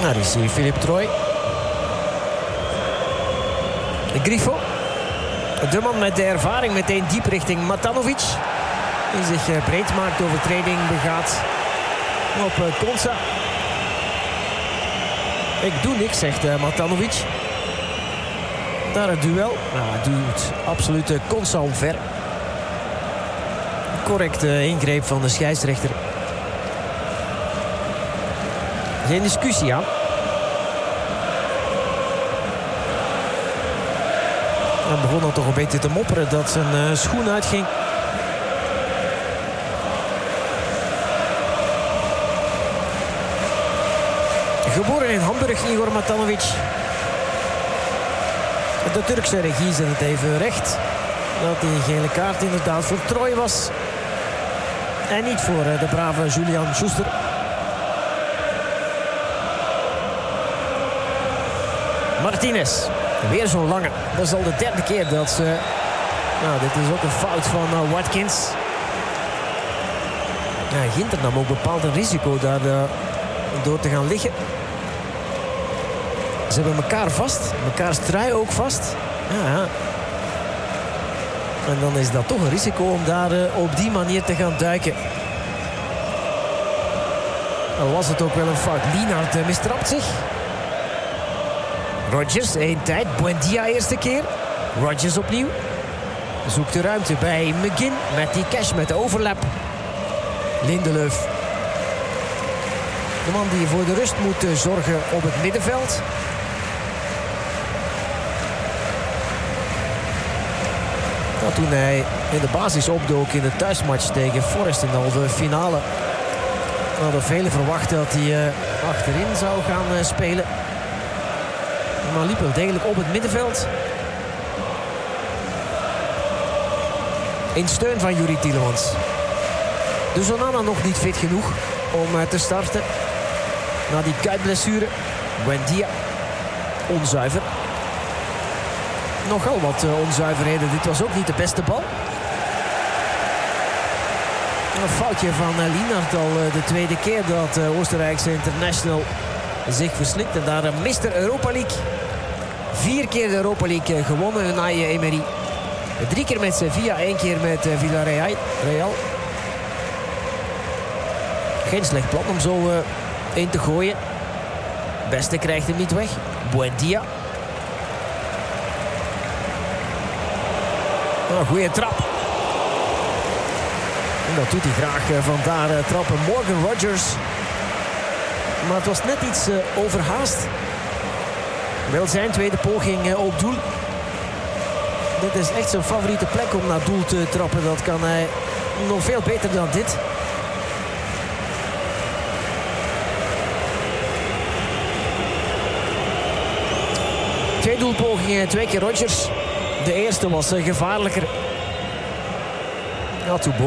Daar is hier Philippe Troy. Grifo. De man met de ervaring meteen diep richting Matanovic. Die zich breed maakt, overtreding begaat op Konsa. Ik doe niks, zegt Matanovic. Daar het duel. Nou, duwt absoluut Konsa omver. Correcte ingreep van de scheidsrechter. Geen discussie aan. Hij begon dan toch een beetje te mopperen dat zijn schoen uitging. Geboren in Hamburg, Igor Matanovic. De Turkse regie zet het even recht. Dat die gele kaart inderdaad voor Troy was. En niet voor de brave Julian Schuster. Martinez. Weer zo'n lange. Dat is al de derde keer dat ze... Nou, dit is ook een fout van Watkins. Ja, Ginter nam ook bepaald een risico daar door te gaan liggen. Ze hebben elkaar vast. Mekaars trui ook vast. Ja. En dan is dat toch een risico om daar op die manier te gaan duiken. Al was het ook wel een fout. Lienhard mistrapt zich. Rodgers, 1 tijd. Buendia eerste keer. Rodgers opnieuw. Zoekt de ruimte bij McGinn. Met die cash, met de overlap. Lindelöf. De man die voor de rust moet zorgen op het middenveld. Nou, toen hij in de basis opdook in de thuismatch tegen Forest in de halve finale. Hadden velen verwacht dat hij achterin zou gaan spelen. Maar liep wel degelijk op het middenveld. In steun van Youri Tielemans. Dus Onana nog niet fit genoeg om te starten. Na die kuitblessure. Buendia. Onzuiver. Nogal wat onzuiverheden. Dit was ook niet de beste bal. Een foutje van Lienhard al de tweede keer dat Oostenrijkse international zich verslikt. En daar Mr. Europa League. 4 keer de Europa League gewonnen, Unai Emery. 3 keer met Sevilla, 1 keer met Villarreal. Geen slecht plan om zo in te gooien. Beste krijgt hem niet weg. Buendia. Een goede trap. En dat doet hij graag vandaar trappen. Morgan Rodgers. Maar het was net iets overhaast. Wel zijn tweede poging op doel. Dit is echt zijn favoriete plek om naar doel te trappen. Dat kan hij nog veel beter dan dit. Twee doelpogingen, 2 keer Rodgers. De eerste was gevaarlijker. Ja,